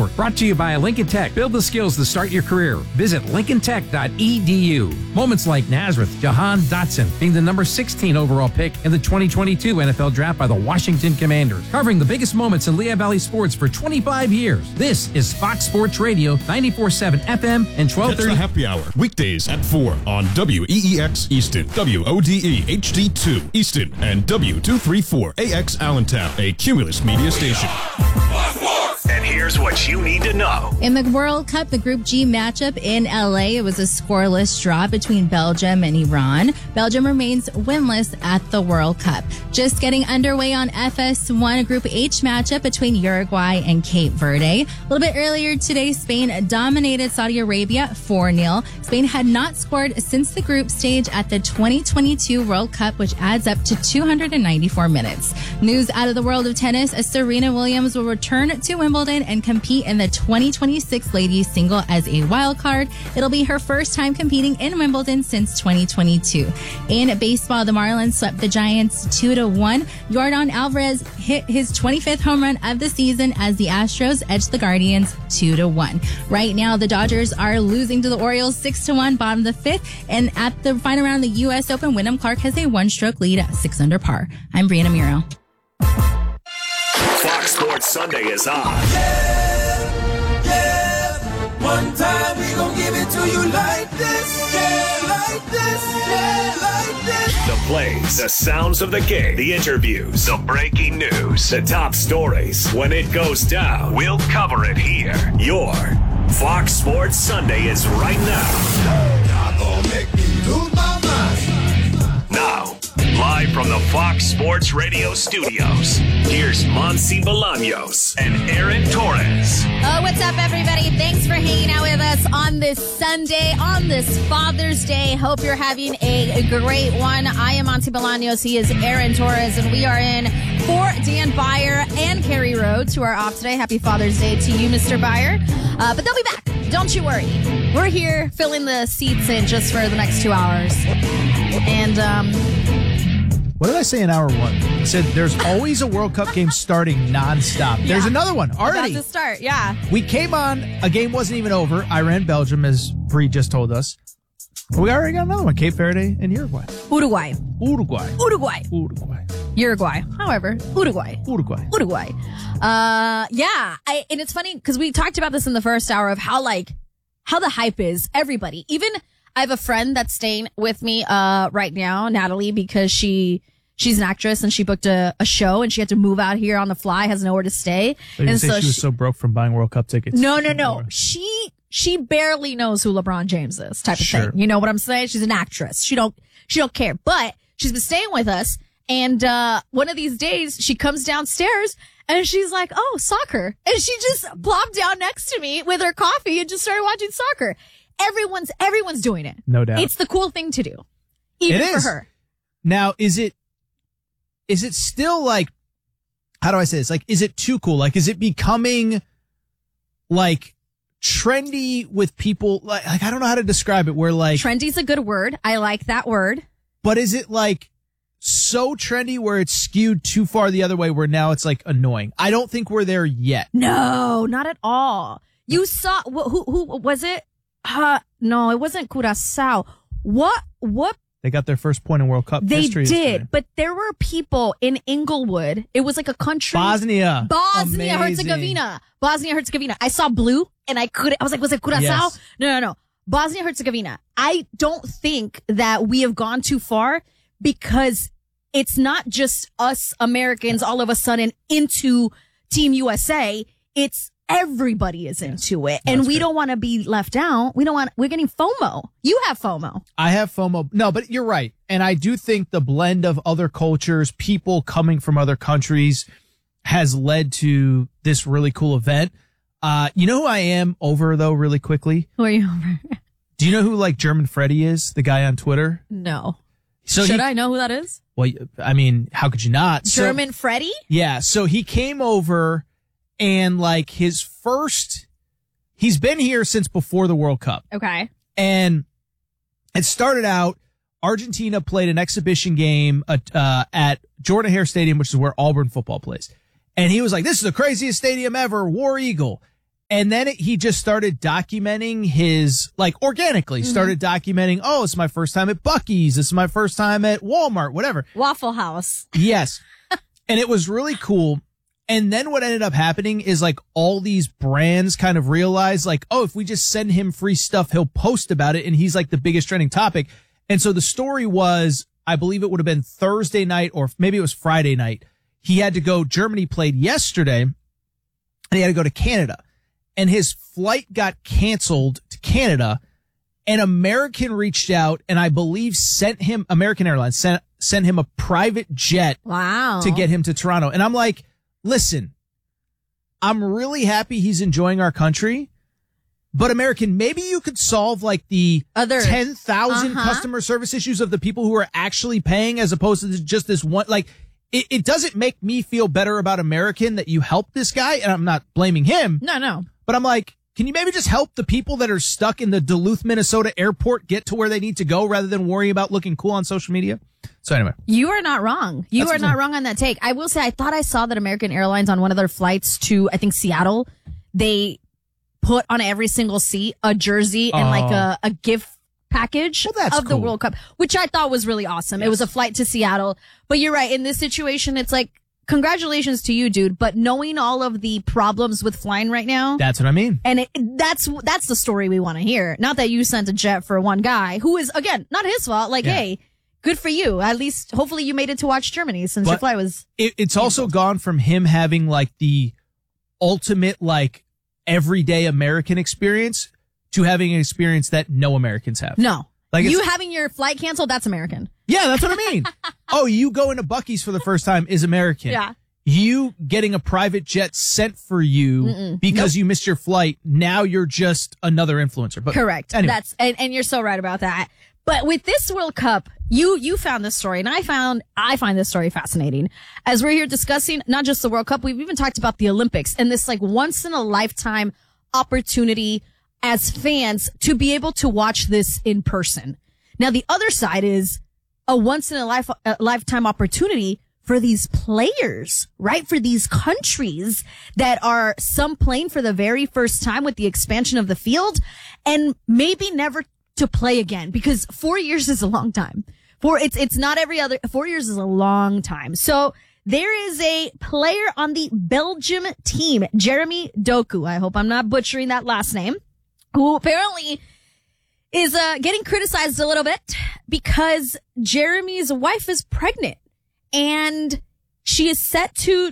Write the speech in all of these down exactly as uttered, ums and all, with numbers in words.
Sport. Brought to you by Lincoln Tech. Build the skills to start your career. Visit lincoln tech dot e d u. Moments like Nazareth Jahan Dotson being the number sixteen overall pick in the twenty twenty-two N F L Draft by the Washington Commanders. Covering the biggest moments in Lehigh Valley sports for twenty-five years. This is Fox Sports Radio, ninety-four point seven F M and twelve thirty. Catch the happy hour weekdays at four on W E E X Easton, W O D E H D two Easton, and W two thirty-four A X Allentown, a Cumulus media station. And here's what you need to know. In the World Cup, the Group G matchup in L A, it was a scoreless draw between Belgium and Iran. Belgium remains winless at the World Cup. Just getting underway on F S one, a Group H matchup between Uruguay and Cape Verde. A little bit earlier today, Spain dominated Saudi Arabia four nil. Spain had not scored since the group stage at the twenty twenty-two World Cup, which adds up to two hundred ninety-four minutes. News out of the world of tennis, Serena Williams will return to Wimbledon and compete in the twenty twenty-six ladies single as a wild card. It'll be her first time competing in Wimbledon since twenty twenty-two. In baseball, the Marlins swept the Giants two to one. Yordan Alvarez hit his twenty-fifth home run of the season as the Astros edged the Guardians two to one. Right now, the Dodgers are losing to the Orioles six to one, bottom of the fifth. And at the final round of the U S Open, Wyndham Clark has a one-stroke lead at six under par. I'm Brianna Muro. Fox Sports Sunday is on. Yeah, yeah. One time we gon' give it to you like this. Yeah, like this. Yeah, like this. The plays, the sounds of the game, the interviews, the breaking news, the top stories. When it goes down, we'll cover it here. Your Fox Sports Sunday is right now. Y'all gon' make me lose my mind. Now, live from the Fox Sports Radio studios, here's Monsi Bolaños and Aaron Torres. Oh, what's up, everybody? Thanks for hanging out with us on this Sunday, on this Father's Day. Hope you're having a great one. I am Monsi Bolaños. He is Aaron Torres, and we are in for Dan Byer and Carrie Rhodes, who are off today. Happy Father's Day to you, Mister Byer. Uh, but they'll be back. Don't you worry. We're here filling the seats in just for the next two hours. And, um... what did I say in hour one? I said there's always a World Cup game starting nonstop. There's Yeah. another one already. About to start, yeah. We came on, a game wasn't even over. Iran, Belgium, as Bree just told us. We already got another one, Cape Verde and Uruguay. Uruguay. Uruguay. Uruguay. Uruguay. Uruguay. However, Uruguay. Uruguay. Uruguay. Uh, yeah. I, and it's funny because we talked about this in the first hour of how, like, how the hype is. Everybody. Even I have a friend that's staying with me uh right now, Natalie, because she she's an actress and she booked a, a show and she had to move out here on the fly, has nowhere to stay. So you and say so she was she, so broke from buying World Cup tickets. no, no, no. She she barely knows who LeBron James is, type of Sure. thing. You know what I'm saying? She's an actress. She don't she don't care. But she's been staying with us, and uh one of these days she comes downstairs and she's like, "Oh, soccer," and she just plopped down next to me with her coffee and just started watching soccer. Everyone's everyone's doing it. No doubt. It's the cool thing to do, even It for is. her. Now, is it, is it still like, how do I say this? Like, is it too cool? Like, is it becoming like trendy with people? Like, like I don't know how to describe it. Where like, Trendy's a good word. I like that word. but is it like so trendy where it's skewed too far the other way where now it's like annoying? I don't think we're there yet. No, not at all. You saw wh- who who was it? Uh, no, it wasn't Curaçao. What what They got their first point in World Cup they history. did, yesterday. but there were people in Inglewood. It was like a country. Bosnia. Bosnia Amazing. Herzegovina. Bosnia Herzegovina. I saw blue and I couldn't. I was like, was it Curaçao? Yes. No, no, no. Bosnia Herzegovina. I don't think that we have gone too far because it's not just us Americans all of a sudden into Team U S A. It's everybody is into it, and That's we great. don't want to be left out. We don't want. We're getting FOMO. You have FOMO. I have FOMO. No, but you're right. And I do think the blend of other cultures, people coming from other countries has led to this really cool event. Uh, you know who I am over though, really quickly? Who are you over? Do you know who like German Freddy is? The guy on Twitter? No. So Should he, I know who that is? Well, I mean, how could you not? So- German Freddy? Yeah. So he came over and like his first, he's been here since before the World Cup. Okay. And it started out, Argentina played an exhibition game at, uh, at Jordan Hare Stadium, which is where Auburn football plays. And he was like, this is the craziest stadium ever, War Eagle. And then it, he just started documenting his, like, organically Mm-hmm. started documenting, oh, it's my first time at Buc-ee's. This is my first time at Walmart, whatever. Waffle House. Yes. And it was really cool. And then what ended up happening is, like, all these brands kind of realized, like, oh, if we just send him free stuff, he'll post about it. And he's like the biggest trending topic. And so the story was, I believe it would have been Thursday night or maybe it was Friday night. He had to go, Germany played yesterday and he had to go to Canada. And his flight got canceled to Canada, and American reached out and I believe sent him, American Airlines sent, sent him a private jet Wow. to get him to Toronto. And I'm like, listen, I'm really happy he's enjoying our country, but American, maybe you could solve like the Other- ten thousand Uh-huh. customer service issues of the people who are actually paying as opposed to just this one, like, it, it doesn't make me feel better about American that you helped this guy. And I'm not blaming him. No, no. But I'm like, can you maybe just help the people that are stuck in the Duluth, Minnesota airport get to where they need to go rather than worry about looking cool on social media? So anyway. You are not wrong. You That's are what not I'm- wrong on that take. I will say, I thought I saw that American Airlines on one of their flights to, I think, Seattle, they put on every single seat a jersey and Oh. like a, a gift package Well, that's of the cool. World Cup, which I thought was really awesome. It was a flight to Seattle. But you're right. In this situation, it's like, congratulations to you, dude. But knowing all of the problems with flying right now, That's what I mean. and it, that's that's the story we want to hear. Not that you sent a jet for one guy who is, again, not his fault. Like, Yeah. hey, good for you. At least, hopefully, you made it to watch Germany since your But- flight was. It, it's also gone from him having like the ultimate, like, everyday American experience to having an experience that no Americans have. No. Like you it's- having your flight canceled, that's American. Yeah, that's what I mean. Oh, you going to Buc-ee's for the first time is American. Yeah. You getting a private jet sent for you because you missed your flight. Now you're just another influencer. But Correct. Anyway. That's and, and you're so right about that. But with this World Cup, you you found this story, and I found I find this story fascinating. As we're here discussing not just the World Cup, we've even talked about the Olympics and this like once in a lifetime opportunity as fans to be able to watch this in person. Now the other side is a once in a life a lifetime opportunity for these players, right? For these countries that are some playing for the very first time with the expansion of the field and maybe never to play again because four years is a long time. Four, it's, it's not every other, four years is a long time. So there is a player on the Belgium team, Jeremy Doku. I hope I'm not butchering that last name, who apparently is uh, getting criticized a little bit because Jeremy's wife is pregnant and she is set to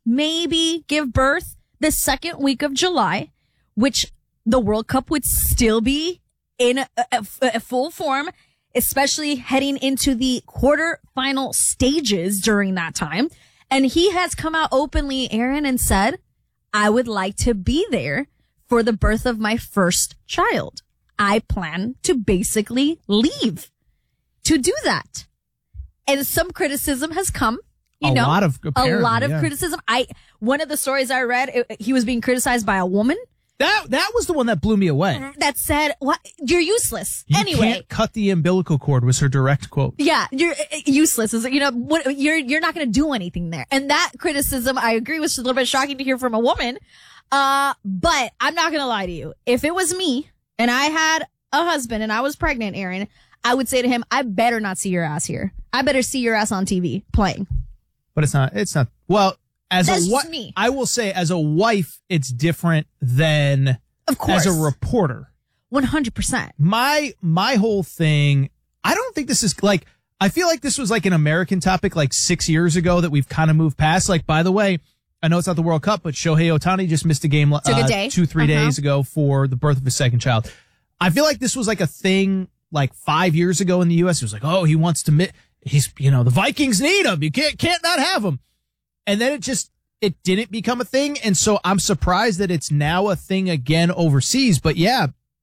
maybe give birth the second week of July, which the World Cup would still be in a, a, a full form, especially heading into the quarterfinal stages during that time. And he has come out openly, Aaron, and said, I would like to be there for the birth of my first child. I plan to basically leave to do that. And some criticism has come, you A know, lot of- a apparently, lot of yeah. criticism. I, one of the stories I read, it, he was being criticized by a woman that that was the one that blew me away. that said, "What? You're useless." You anyway, can't cut the umbilical cord was her direct quote. yeah, you're uh, useless. Is you know what? You're you're not going to do anything there. And that criticism, I agree, was a little bit shocking to hear from a woman. Uh, but I'm not going to lie to you. If it was me and I had a husband and I was pregnant, Aaron, I would say to him, "I better not see your ass here. I better see your ass on T V playing." But it's not, it's not, well, as That's a, wa- just me. I will say as a wife, it's different than Of course, as a reporter. one hundred percent. My, my whole thing, I don't think this is like, I feel like this was like an American topic like six years ago that we've kind of moved past. Like, by the way, I know it's not the World Cup, but Shohei Ohtani just missed a game uh, Took a day. two, three Uh-huh. days ago for the birth of his second child. I feel like this was like a thing like five years ago in the U S. It was like, oh, he wants to, mi- he's, you know, the Vikings need him. You can't, can't not have him. And then it just, it didn't become a thing. And so I'm surprised that it's now a thing again overseas. But yeah,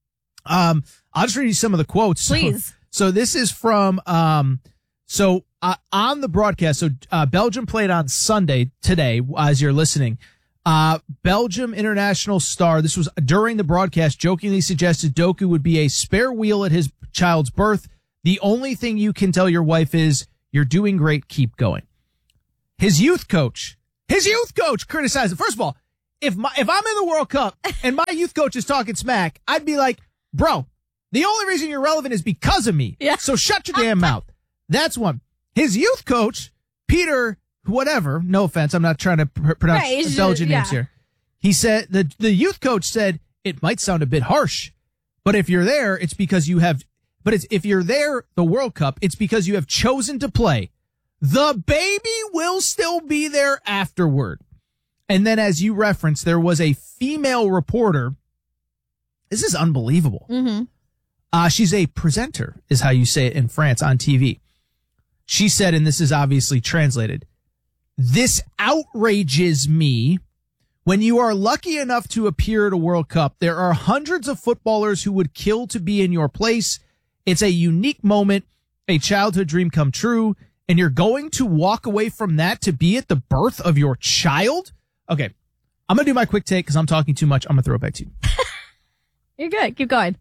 um, I'll just read you some of the quotes. Please. So, so this is from, um, so uh, on the broadcast, so uh, Belgium played on Sunday today as you're listening. Uh, Belgium international star, this was during the broadcast, jokingly suggested Doku would be a spare wheel at his child's birth. The only thing you can tell your wife is, you're doing great, keep going. His youth coach, his youth coach criticized it. First of all, if my if I'm in the World Cup and my youth coach is talking smack, I'd be like, bro, the only reason you're relevant is because of me. Yeah. So shut your damn mouth. That's one. His youth coach, Peter, whatever, no offense, I'm not trying to pr- pronounce Right, it's Belgian just- names yeah. here. He said, the, the youth coach said, it might sound a bit harsh, but if you're there, it's because you have, but it's, if you're there, the World Cup, it's because you have chosen to play. The baby will still be there afterward. And then as you referenced, there was a female reporter. This is unbelievable. Mm-hmm. Uh, she's a presenter, is how you say it in France on T V. She said, and this is obviously translated, this outrages me. When you are lucky enough to appear at a World Cup, there are hundreds of footballers who would kill to be in your place. It's a unique moment, a childhood dream come true, and you're going to walk away from that to be at the birth of your child? Okay, I'm going to do my quick take because I'm talking too much. I'm going to throw it back to you. You're good. Keep going.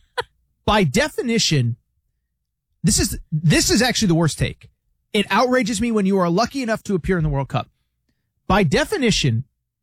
By definition, this is this is actually the worst take. It outrages me when you are lucky enough to appear in the World Cup. By definition,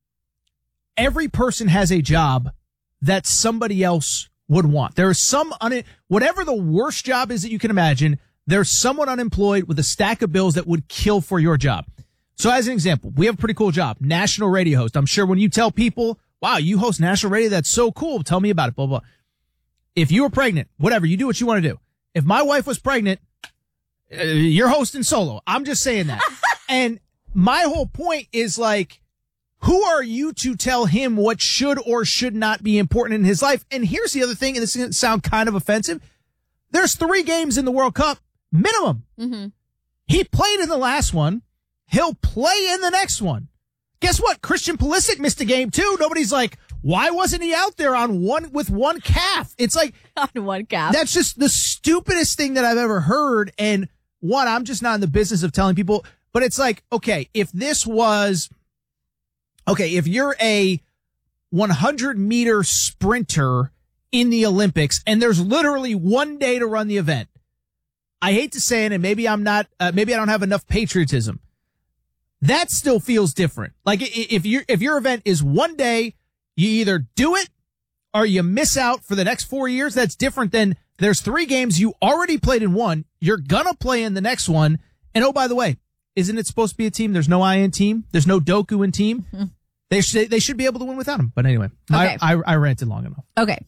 every person has a job that somebody else would want. There is some, un- whatever the worst job is that you can imagine, there's someone unemployed with a stack of bills that would kill for your job. So as an example, we have a pretty cool job, national radio host. I'm sure when you tell people, wow, you host national radio, that's so cool. Tell me about it, blah, blah. If you were pregnant, whatever, you do what you want to do. If my wife was pregnant, uh, you're hosting solo. I'm just saying that. And my whole point is like, who are you to tell him what should or should not be important in his life? And here's the other thing, and this is going to sound kind of offensive. There's three games in the World Cup, minimum. Mm-hmm. He played in the last one. He'll play in the next one. Guess what? Christian Pulisic missed a game too. Nobody's like, why wasn't he out there on one with one calf? It's like, On one calf. that's just the stupidest thing that I've ever heard. And one, I'm just not in the business of telling people, but it's like, okay, if this was, okay, if you're a one hundred meter sprinter in the Olympics and there's literally one day to run the event, I hate to say it, and maybe I'm not, uh, maybe I don't have enough patriotism. That still feels different. Like i- if your if your event is one day, you either do it or you miss out for the next four years. That's different than there's three games you already played in one. You're gonna play in the next one. And oh, by the way, isn't it supposed to be a team? There's no I in team. There's no Doku in team. Mm-hmm. They should they should be able to win without him. But anyway, Okay. I, I I ranted long enough. Okay.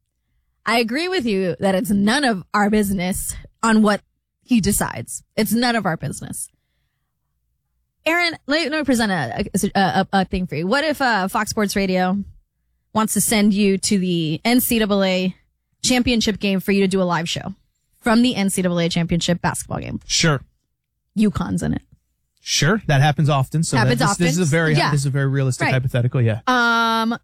I agree with you that it's none of our business on what he decides. It's none of our business. Aaron, let me, let me present a, a, a, a thing for you. What if uh, Fox Sports Radio wants to send you to the N C double A championship game for you to do a live show from the N C double A championship basketball game? Sure, UConn's in it. sure, that happens often. So Happens that, this, often. this is a very Yeah. this is a very realistic Right. hypothetical. Yeah. Um,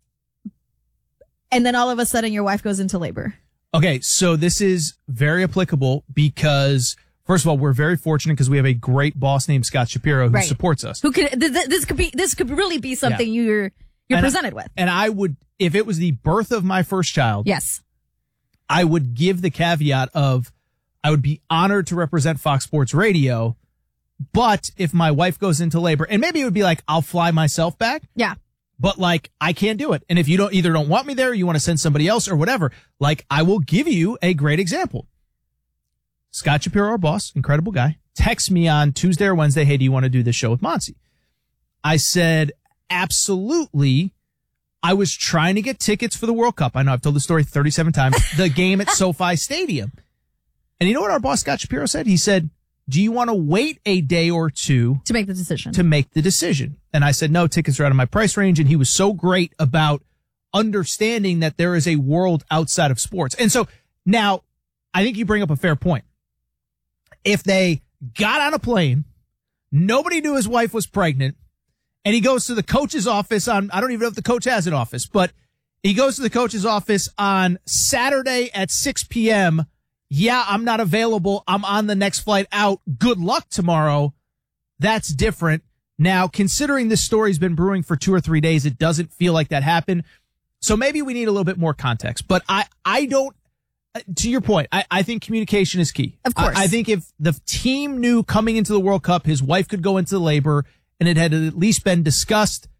and then all of a sudden your wife goes into labor. Okay, so this is very applicable because, first of all, we're very fortunate because we have a great boss named Scott Shapiro who Right. supports us. Who could th- th- this could be? This could really be something you're you're And I- presented with. And I would, if it was the birth of my first child, Yes. I would give the caveat of I would be honored to represent Fox Sports Radio, but if my wife goes into labor, and maybe it would be like, I'll fly myself back, Yeah. but like, I can't do it. And if you don't, either don't want me there, or you want to send somebody else or whatever, like, I will give you a great example. Scott Shapiro, our boss, incredible guy, texts me on Tuesday or Wednesday, hey, do you want to do this show with Monty? I said, absolutely. I was trying to get tickets for the World Cup. I know I've told the story thirty-seven times. The game at SoFi Stadium. And you know what our boss Scott Shapiro said? He said, do you want to wait a day or two To make the decision. to make the decision? And I said, no, tickets are out of my price range. And he was so great about understanding that there is a world outside of sports. And so now I think you bring up a fair point. If they got on a plane, nobody knew his wife was pregnant, and he goes to the coach's office on, I don't even know if the coach has an office, but he goes to the coach's office on Saturday at six p.m. Yeah, I'm not available. I'm on the next flight out. Good luck tomorrow. That's different. Now, considering this story's been brewing for two or three days, it doesn't feel like that happened. So maybe we need a little bit more context. But I, I don't, to your point, I, I think communication is key. Of course. I, I think if the team knew coming into the World Cup his wife could go into labor and it had at least been discussed,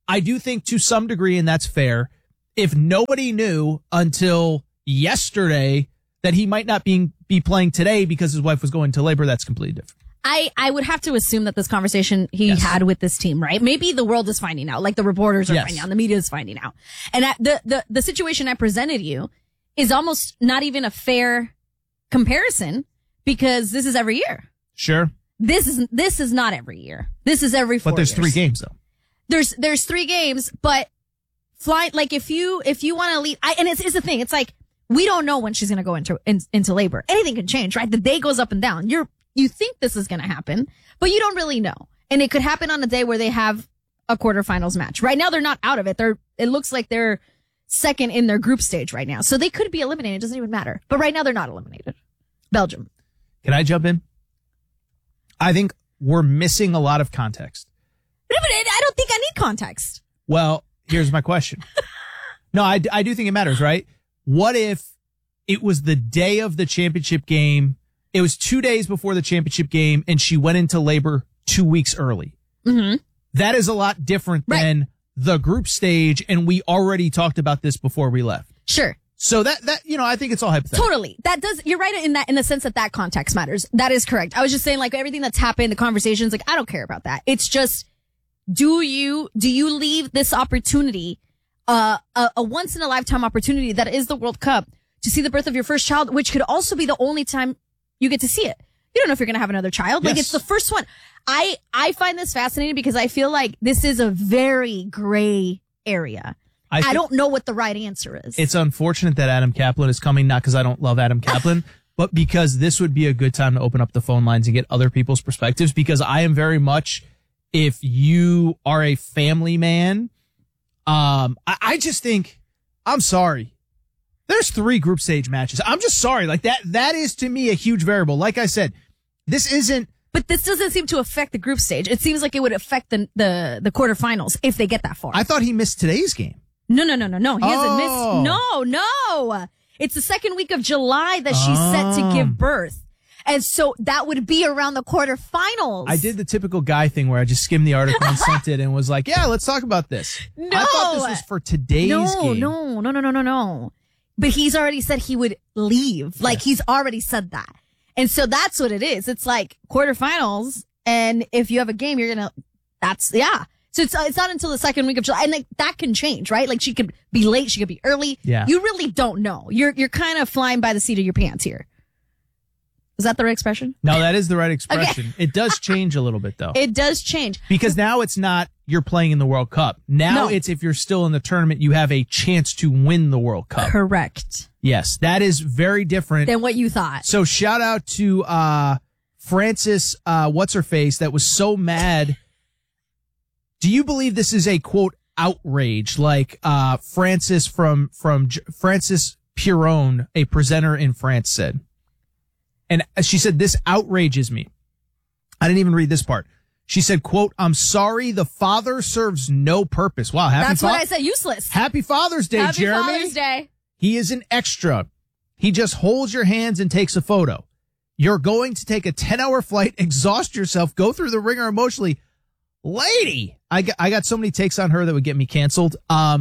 I do think to some degree, and that's fair, if nobody knew until yesterday that he might not be, be playing today because his wife was going to labor, that's completely different. I, I would have to assume that this conversation he Yes. had with this team, right? Maybe the world is finding out, like the reporters are Yes. finding out, the media is finding out. And I, the, the, the situation I presented you is almost not even a fair comparison because this is every year. Sure. This is, this is not every year. This is every four But there's years. three games, though. There's, there's three games, but fly, like if you, if you want to leave, I, and it's, it's the thing. It's like, we don't know when she's going to go into, in, into labor. Anything can change, right? The day goes up and down. You're, you think this is going to happen, but you don't really know. And it could happen on a day where they have a quarterfinals match. Right now, they're not out of it. They're, it looks like they're second in their group stage right now. So they could be eliminated. It doesn't even matter. But right now, they're not eliminated. Belgium. Can I jump in? I think we're missing a lot of context. No, but I don't think I need context. Well, here's my question. No, I, I do think it matters, right? What if it was the day of the championship game? It was two days before the championship game and she went into labor two weeks early. Mm-hmm. That is a lot different Right. than the group stage. And we already talked about this before we left. Sure. So that, that, you know, I think it's all hypothetical. Totally. That does, you're right in that, in the sense that that context matters. That is correct. I was just saying like everything that's happened, the conversations, like I don't care about that. It's just, do you, do you leave this opportunity, uh, a, a once in a lifetime opportunity that is the World Cup to see the birth of your first child, which could also be the only time you get to see it. You don't know if you're going to have another child. Like Yes. it's the first one. I, I find this fascinating because I feel like this is a very gray area. I I, think- don't know what the right answer is. It's unfortunate that Adam Kaplan is coming, not because I don't love Adam Kaplan, but because this would be a good time to open up the phone lines and get other people's perspectives, because I am very much, if you are a family man, um, I, I just think, I'm sorry. There's three group stage matches. I'm just sorry. Like that, that is to me a huge variable. Like I said, this isn't, But this doesn't seem to affect the group stage. It seems like it would affect the the, the quarterfinals if they get that far. I thought he missed today's game. no, no, no, no, no. He hasn't Oh. missed. No, no. It's the second week of July that she's set to Oh. give birth. And so that would be around the quarterfinals. I did the typical guy thing where I just skimmed the article and sent it and was like, yeah, let's talk about this. No. I thought this was for today's no, game. no, no, no, no, no, no. But he's already said he would leave. Like he's already said that. And so that's what it is. It's like quarterfinals. And if you have a game, you're going to, that's, yeah. So it's, it's not until the second week of July. And like that can change, right? Like she could be late. She could be early. Yeah. You really don't know. You're, you're kind of flying by the seat of your pants here. Is that the right expression? No, that is the right expression. It does change a little bit though. It does change. Because now it's not you're playing in the World Cup. Now No. it's if you're still in the tournament, you have a chance to win the World Cup. Correct. Yes, that is very different. Than what you thought. So shout out to uh Francis uh what's her face that was so mad. Do you believe this is a quote outrage like uh Francis from from J- Francis Piron, a presenter in France, said? And she said, this outrages me. I didn't even read this part. She said, quote, I'm sorry, the father serves no purpose. Wow, happy That's fa- what I said. Useless. Happy Father's Day, Happy Jeremy. Father's Day. He is an extra. He just holds your hands and takes a photo. You're going to take a ten hour flight, exhaust yourself, go through the ringer emotionally. Lady, I got, I got so many takes on her that would get me canceled. Um,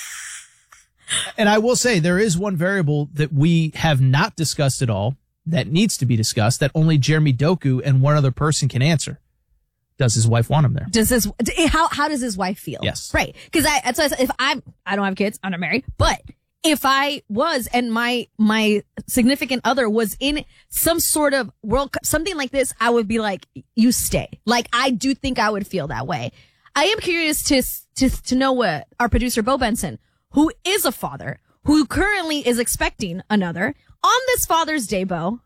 and I will say there is one variable that we have not discussed at all that needs to be discussed that only Jeremy Doku and one other person can answer. Does his wife want him there? Does his how how does his wife feel? Yes. Right. Because I that's why I said if I'm I don't have kids, I'm not married, but if I was and my my significant other was in some sort of World Cup, something like this, I would be like, you stay. Like I do think I would feel that way. I am curious to to to know what our producer Bo Benson, who is a father, who currently is expecting another on this Father's Day, Bo.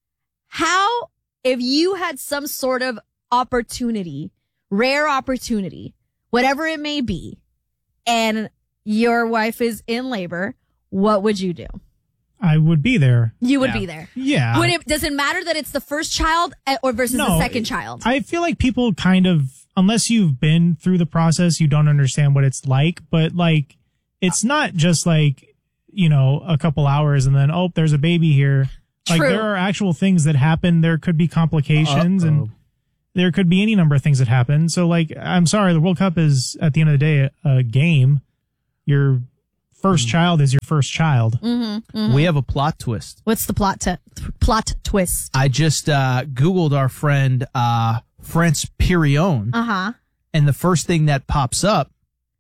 How if you had some sort of opportunity, rare opportunity, whatever it may be, and your wife is in labor, what would you do? I would be there. You would Yeah. be there. Yeah. Would it, does it matter that it's the first child eh, or versus No, the second child? I feel like people kind of, unless you've been through the process, you don't understand what it's like. But like, it's not just like, you know, a couple hours and then, oh, there's a baby here. Like True. there are actual things that happen. There could be complications Uh-oh. and there could be any number of things that happen. So, like, I'm sorry, the World Cup is, at the end of the day, a, a game. Your first mm. child is your first child. Mm-hmm, mm-hmm. We have a plot twist. What's the plot t- plot twist? I just uh, Googled our friend uh, France Pirion. Uh-huh. And the first thing that pops up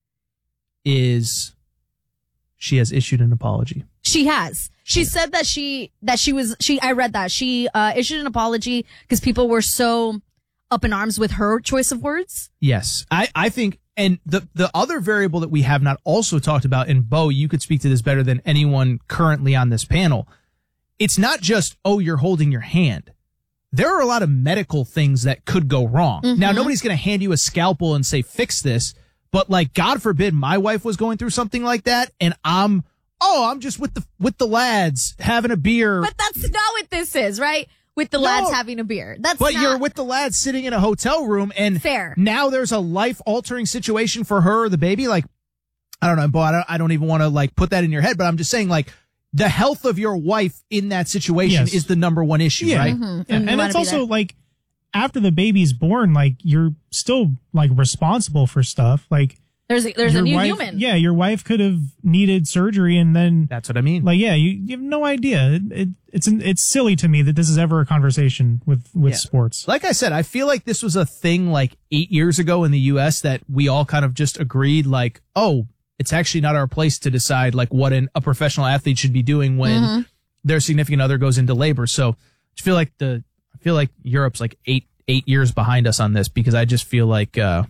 is she has issued an apology. She has. She said that she, that she was, she, I read that. She uh, issued an apology because people were so up in arms with her choice of words. Yes. I, I think, and the, the other variable that we have not also talked about, and Bo, you could speak to this better than anyone currently on this panel. It's not just, oh, you're holding your hand. There are a lot of medical things that could go wrong. Mm-hmm. Now, nobody's going to hand you a scalpel and say, fix this. But like, God forbid my wife was going through something like that and I'm, oh, I'm just with the, with the lads having a beer. But that's not what this is, right? With the No. lads having a beer. That's But not. you're with the lads sitting in a hotel room and Fair. now there's a life altering situation for her or the baby. Like, I don't know, Bo, I don't, I don't even want to like put that in your head, but I'm just saying like the health of your wife in that situation Yes. is the number one issue, Yeah. right? Mhm. Yeah, And and you wanna it's be also there. like after the baby's born, like you're still like responsible for stuff. Like There's a, there's a your new wife, human. Yeah, your wife could have needed surgery, and then That's what I mean. like yeah, you, you have no idea. It, it, it's an, it's silly to me that this is ever a conversation with with Yeah. sports. Like I said, I feel like this was a thing like eight years ago in the U S that we all kind of just agreed like, oh, it's actually not our place to decide like what an, a professional athlete should be doing when Mm-hmm. their significant other goes into labor. So I feel like the, I feel like Europe's like eight, eight years behind us on this because I just feel like, uh,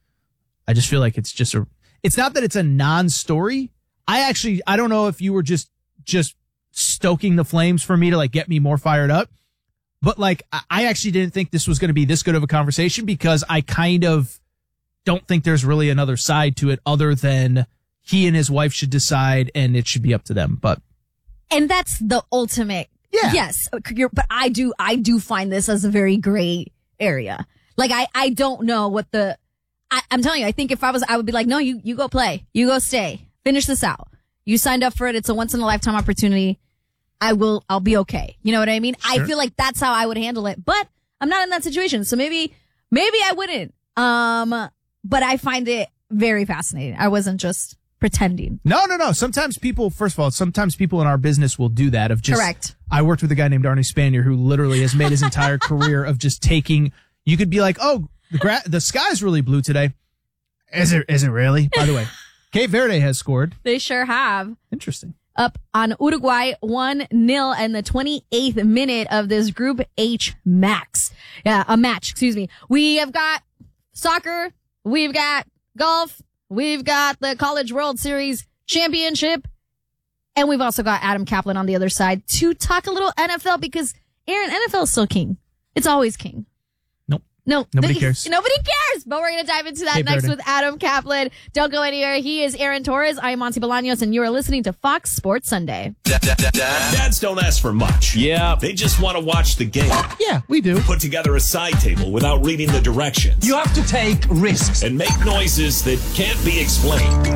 I just feel like it's just a, it's not that it's a non-story. I actually, I don't know if you were just, just stoking the flames for me to like get me more fired up. But like, I- I actually didn't think this was going to be this good of a conversation because I kind of don't think there's really another side to it other than he and his wife should decide and it should be up to them. But And that's the ultimate. Yeah. Yes. You're, but I do, I do find this as a very gray area. Like I, I don't know what the, I, I'm telling you, I think if I was, I would be like, no, you, you go play, you go stay, finish this out. You signed up for it. It's a once in a lifetime opportunity. I will, I'll be okay. You know what I mean? I feel like that's how I would handle it, but I'm not in that situation. So maybe, maybe I wouldn't. Um, but I find it very fascinating. I wasn't just pretending. no, no, no. Sometimes people, first of all, sometimes people in our business will do that of just, Correct. I worked with a guy named Arnie Spanier who literally has made his entire career of just taking, you could be like, oh, the gra- the sky's really blue today. Is it, is it really? By the way, Cape Verde has scored. They sure have. Interesting. Up on Uruguay one nil in the twenty-eighth minute of this Group H max. Yeah, a match, excuse me. We have got soccer, we've got golf, we've got the College World Series Championship, and we've also got Adam Kaplan on the other side to talk a little N F L because, Aaron, N F L is still king. It's always king. Nope. No, Nobody cares. Nobody cares. But we're going to dive into that Cape next Verde. with Adam Kaplan. Don't go anywhere. He is Aaron Torres. I am Monty Bolaños, and you are listening to Fox Sports Sunday. Dads don't ask for much. Yeah. They just want to watch the game. Yeah, we do. Put together a side table without reading the directions. You have to take risks. And make noises that can't be explained.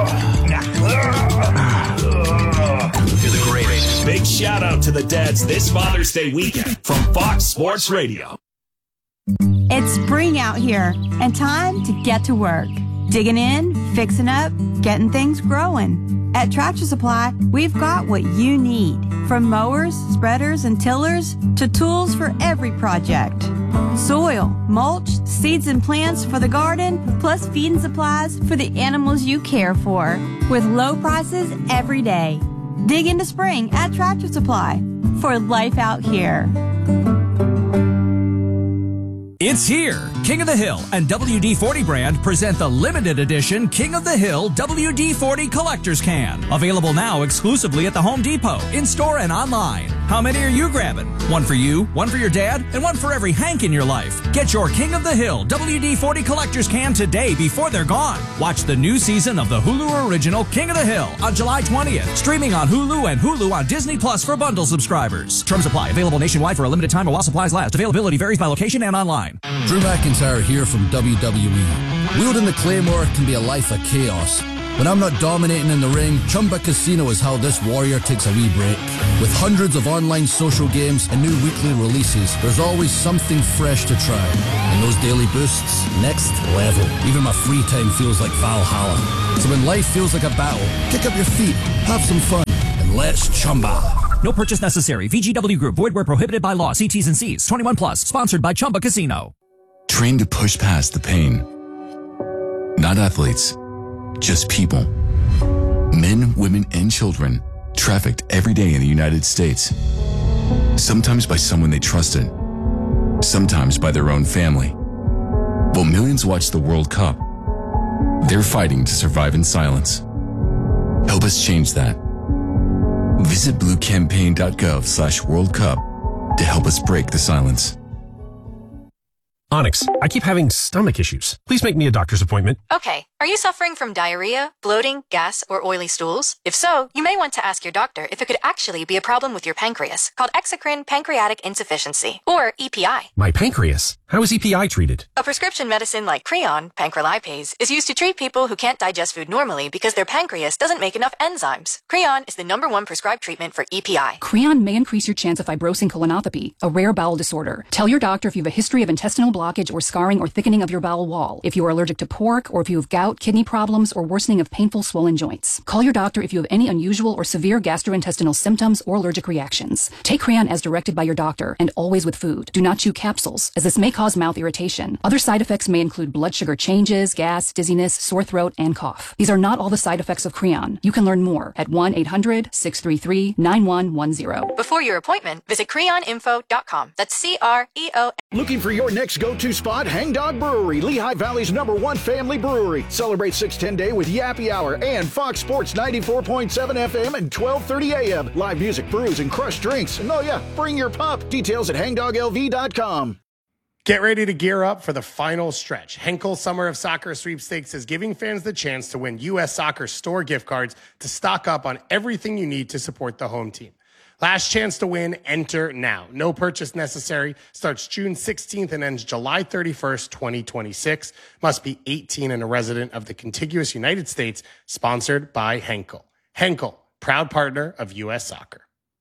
You're the greatest. Big shout out to the dads this Father's Day weekend from Fox Sports Radio. It's spring out here and time to get to work. Digging in, fixing up, getting things growing. At Tractor Supply, we've got what you need. From mowers, spreaders, and tillers to tools for every project. Soil, mulch, seeds and plants for the garden, plus feeding supplies for the animals you care for. With low prices every day. Dig into spring at Tractor Supply for life out here. It's here. King of the Hill and W D forty brand present the limited edition King of the Hill W D forty Collector's Can. Available now exclusively at the Home Depot, in-store and online. How many are you grabbing? One for you, one for your dad, and one for every Hank in your life. Get your King of the Hill W D forty Collector's Can today before they're gone. Watch the new season of the Hulu original King of the Hill on July twentieth. Streaming on Hulu and Hulu on Disney Plus for bundle subscribers. Terms apply. Available nationwide for a limited time or while supplies last. Availability varies by location and online. Drew McIntyre here from W W E. Wielding the Claymore can be a life of chaos, When I'm not dominating in the ring, Chumba Casino is how this warrior takes a wee break. With hundreds of online social games and new weekly releases, there's always something fresh to try. And those daily boosts, next level. Even my free time feels like Valhalla. So when life feels like a battle, kick up your feet, have some fun, and let's Chumba. No purchase necessary. V G W Group. Void where prohibited by law. See T's and C's. twenty-one plus. Sponsored by Chumba Casino. Trained to push past the pain. Not athletes. Just people. Men, women, and children trafficked every day in the United States. Sometimes by someone they trusted. Sometimes by their own family. While millions watch the World Cup, they're fighting to survive in silence. Help us change that. Visit bluecampaign.gov slash World Cup to help us break the silence. Onyx, I keep having stomach issues. Please make me a doctor's appointment. Okay. Are you suffering from diarrhea, bloating, gas, or oily stools? If so, you may want to ask your doctor if it could actually be a problem with your pancreas, called exocrine pancreatic insufficiency, or E P I. My pancreas? How is E P I treated? A prescription medicine like Creon, pancrelipase, is used to treat people who can't digest food normally because their pancreas doesn't make enough enzymes. Creon is the number one prescribed treatment for E P I. Creon may increase your chance of fibrosing colonopathy, a rare bowel disorder. Tell your doctor if you have a history of intestinal blockage or scarring or thickening of your bowel wall, if you are allergic to pork, or if you have gout, kidney problems, or worsening of painful swollen joints. Call your doctor if you have any unusual or severe gastrointestinal symptoms or allergic reactions. Take Creon as directed by your doctor, and always with food. Do not chew capsules, as this may cause mouth irritation. Other side effects may include blood sugar changes, gas, dizziness, sore throat, and cough. These are not all the side effects of Creon. You can learn more at one eight hundred six three three nine one one zero. Before your appointment, visit creon info dot com. That's C R E O. Looking for your next go-to spot? Hang Dog Brewery, Lehigh Valley's number one family brewery. Celebrate six ten Day with Yappy Hour and Fox Sports ninety-four point seven F M and twelve thirty A M. Live music, brews, and crushed drinks. And oh yeah, bring your pup. Details at hang dog L V dot com. Get ready to gear up for the final stretch. Henkel Summer of Soccer Sweepstakes is giving fans the chance to win U S Soccer store gift cards to stock up on everything you need to support the home team. Last chance to win, enter now. No purchase necessary. Starts June sixteenth and ends July thirty-first, twenty twenty-six. Must be eighteen and a resident of the contiguous United States. Sponsored by Henkel. Henkel, proud partner of U S Soccer.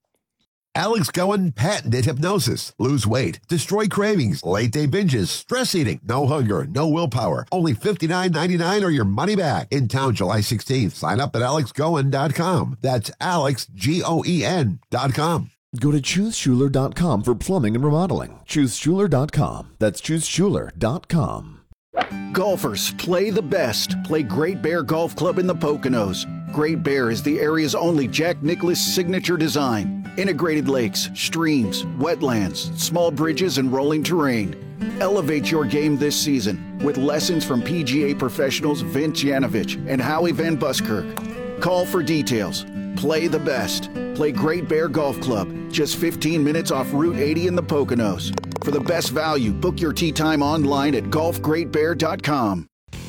Alex Cohen patented hypnosis. Lose weight, destroy cravings, late day binges, stress eating, no hunger, no willpower. Only fifty-nine ninety-nine or your money back. In town July sixteenth. Sign up at alex cohen dot com. That's Alex, G O E N dot com. Go to choose schuler dot com for plumbing and remodeling. choose schuler dot com. That's choose schuler dot com. Golfers, play the best. Play Great Bear Golf Club in the Poconos. Great Bear is the area's only Jack Nicklaus signature design. Integrated lakes, streams, wetlands, small bridges, and rolling terrain. Elevate your game this season with lessons from P G A professionals Vince Yanovich and Howie Van Buskirk. Call for details. Play the best. Play Great Bear Golf Club, just fifteen minutes off Route eighty in the Poconos. For the best value, book your tee time online at golf great bear dot com.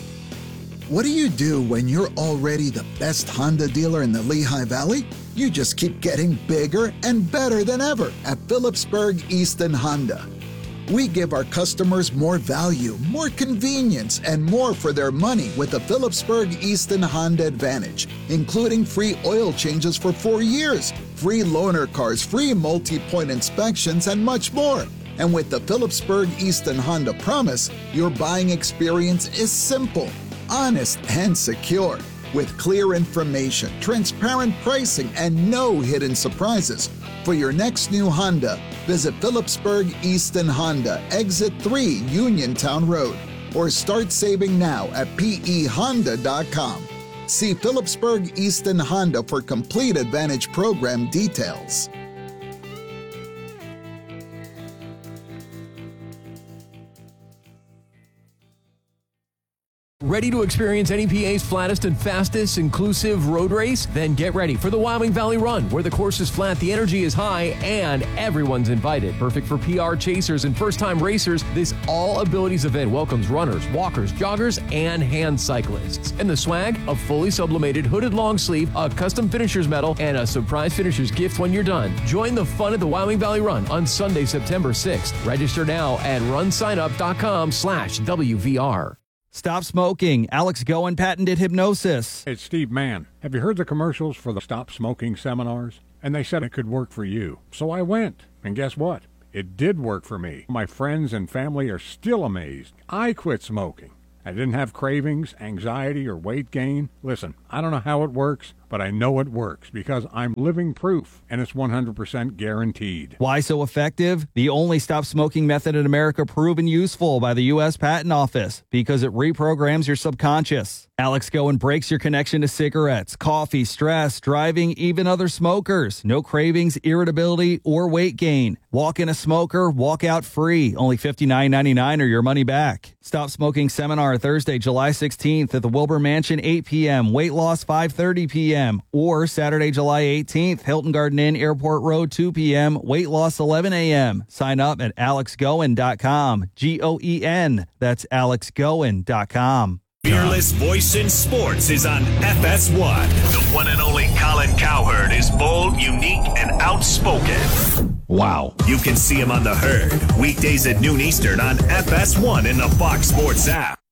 What do you do when you're already the best Honda dealer in the Lehigh Valley? You just keep getting bigger and better than ever at Phillipsburg Easton Honda. We give our customers more value, more convenience, and more for their money with the Phillipsburg Easton Honda Advantage, including free oil changes for four years, free loaner cars, free multi-point inspections, and much more. And with the Phillipsburg Easton Honda Promise, your buying experience is simple, honest, and secure. With clear information, transparent pricing, and no hidden surprises. For your next new Honda, visit Phillipsburg Easton Honda, Exit three Uniontown Road, or start saving now at P E honda dot com. See Phillipsburg Easton Honda for complete Advantage program details. Ready to experience N E P A's flattest and fastest inclusive road race? Then get ready for the Wyoming Valley Run, where the course is flat, the energy is high, and everyone's invited. Perfect for P R chasers and first-time racers, this all-abilities event welcomes runners, walkers, joggers, and hand cyclists. And the swag? A fully sublimated hooded long sleeve, a custom finisher's medal, and a surprise finisher's gift when you're done. Join the fun at the Wyoming Valley Run on Sunday, September sixth. Register now at runsignup dot com slash W V R. Stop smoking. Alex Goen patented hypnosis. It's Steve Mann. Have you heard the commercials for the Stop Smoking seminars? And they said it could work for you. So I went. And guess what? It did work for me. My friends and family are still amazed. I quit smoking. I didn't have cravings, anxiety, or weight gain. Listen, I don't know how it works, but I know it works because I'm living proof, and it's one hundred percent guaranteed. Why so effective? The only stop smoking method in America proven useful by the U S Patent Office because it reprograms your subconscious. Alex Goen breaks your connection to cigarettes, coffee, stress, driving, even other smokers. No cravings, irritability, or weight gain. Walk in a smoker, walk out free. Only fifty-nine ninety-nine or your money back. Stop Smoking Seminar Thursday, July sixteenth at the Wilbur Mansion, eight p.m. Weight loss, five thirty p.m. Or Saturday, July eighteenth, Hilton Garden Inn, Airport Road, two p.m. Weight loss, eleven a.m. Sign up at alex goen dot com. G O E N. That's alex goen dot com. Fearless voice in sports is on F S one. The one and only Colin Cowherd is bold, unique, and outspoken. Wow. You can see him on The Herd, weekdays at noon Eastern on F S one in the Fox Sports app.